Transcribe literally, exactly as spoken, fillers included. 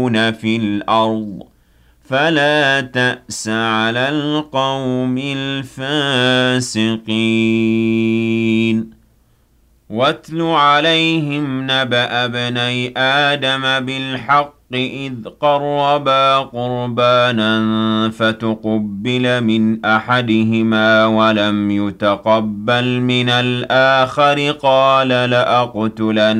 يفسدون في الأرض فلا تأس على القوم الفاسقين واتل عليهم نبأ ابني آدم بالحق إذ قربا قربانا فتقبل من أحدهما ولم يتقبل من الآخر قال لأقتلن